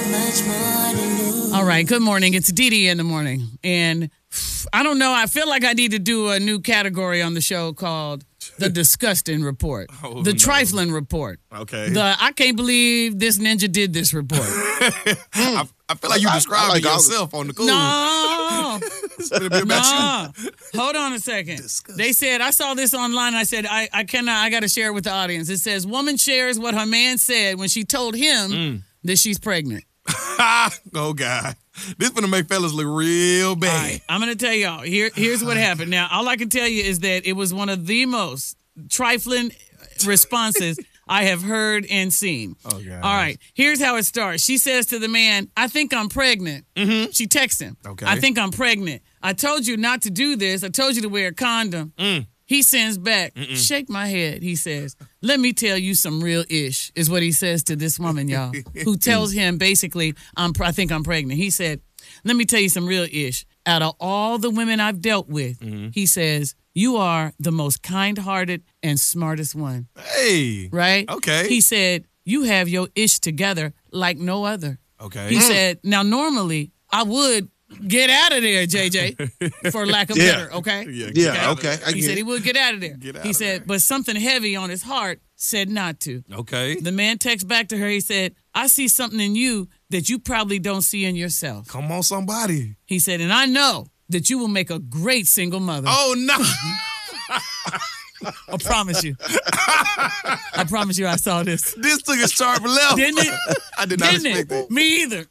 All right, good morning. It's Dee Dee in the morning. And I don't know, I feel like I need to do a new category on the show called the Disgusting Report. The Trifling Report. Okay. I can't believe this ninja did this report. I feel like you described yourself on the cool. No. It's gonna be about you. Hold on a second. Disgusting. They said, I saw this online. I said, I got to share it with the audience. It says, woman shares what her man said when she told him that she's pregnant. Oh, God. This gonna make fellas look real bad. All right, I'm going to tell y'all. Here's what happened. Now, all I can tell you is that it was one of the most trifling responses I have heard and seen. Oh, God. All right, here's how it starts. She says to the man, I think I'm pregnant. Mm-hmm. She texts him. Okay. I think I'm pregnant. I told you not to do this. I told you to wear a condom. He sends back, shake my head. He says, let me tell you some real ish, is what he says to this woman, y'all, who tells him basically, I think I'm pregnant. He said, let me tell you some real ish. Out of all the women I've dealt with, he says, you are the most kind-hearted and smartest one. Hey. Right? Okay. He said, you have your ish together like no other. Okay. He said, now normally I would get out of there, JJ, for lack of better, okay? Yeah, okay. He said he would get out of there. Get out He of said, but something heavy on his heart said not to. Okay. The man texts back to her. He said, I see something in you that you probably don't see in yourself. Come on, somebody. He said, and I know that you will make a great single mother. Oh, no. I promise you. I promise you I saw this. This took a sharp left. Didn't it? I did not Didn't expect it? that. Me either.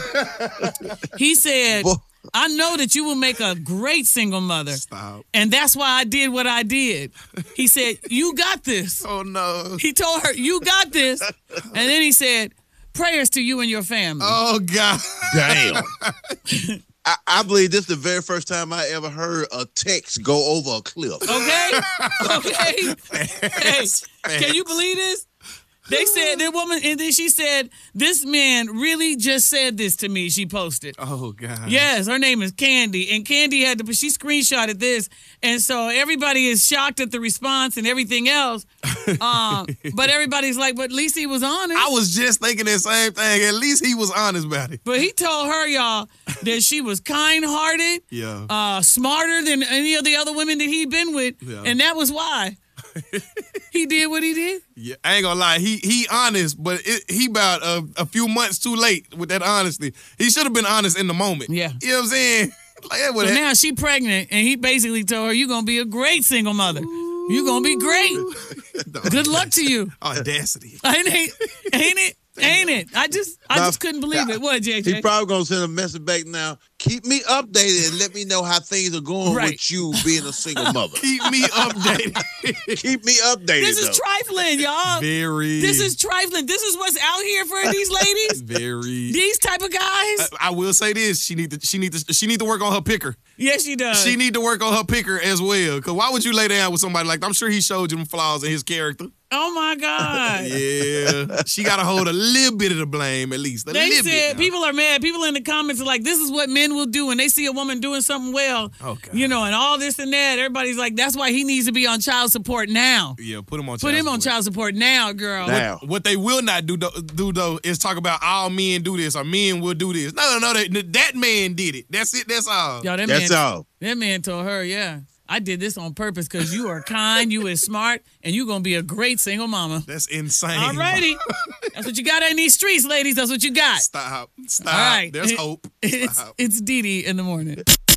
He said, I know that you will make a great single mother. Stop. And that's why I did what I did. He said, you got this. Oh, no. He told her, you got this. And then he said, prayers to you and your family. Oh, God. Damn. I believe this is the very first time I ever heard a text go over a cliff. Okay? Okay? Hey, can you believe this? They said, that woman, and then she said, this man really just said this to me, she posted. Oh, God. Yes, her name is Candy. And Candy she screenshotted this. And so everybody is shocked at the response and everything else. But everybody's like, but at least he was honest. I was just thinking that same thing. At least he was honest about it. But he told her, y'all, that she was kind-hearted, smarter than any of the other women that he'd been with. Yeah. And that was why he did what he did. Yeah, I ain't gonna lie. He honest, but he about a few months too late with that honesty. He should have been honest in the moment. Yeah. You know what I'm saying? Like, so now she pregnant, and he basically told her, you're going to be a great single mother. You're going to be great. Good luck to you. Audacity. Ain't it? Ain't it? I just couldn't believe it. What, JJ? He probably going to send a message back now. Keep me updated and let me know how things are going with you being a single mother. Keep me updated. Keep me updated. This is trifling, y'all. Very. This is trifling. This is what's out here for these ladies. Very. These type of guys. I will say this: she need to work on her picker. Yes, she does. She need to work on her picker as well. Because why would you lay down with somebody like that? I'm sure he showed you flaws in his character. Oh, my God. Yeah. She got to hold a little bit of the blame, at least. They said people are mad. People in the comments are like, this is what men will do when they see a woman doing something well. Oh, God. You know, and all this and that. Everybody's like, that's why he needs to be on child support now. Yeah, put him on child support now, girl. Now. What they will not do though, is talk about all men do this or men will do this. No, that man did it. That's it. That's all. Yo, that's all. That man told her, yeah. I did this on purpose because you are kind, you is smart, and you're going to be a great single mama. That's insane. All righty. That's what you got in these streets, ladies. That's what you got. Stop. All right. There's hope. It's Dee Dee in the morning.